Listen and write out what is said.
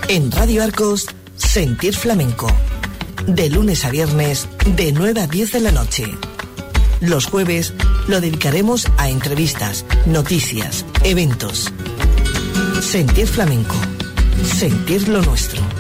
En Radio Arcos, Sentir Flamenco. De lunes a viernes, de 9 a 10 de la noche. Los jueves lo dedicaremos a entrevistas, noticias, eventos. Sentir Flamenco. Sentir lo nuestro.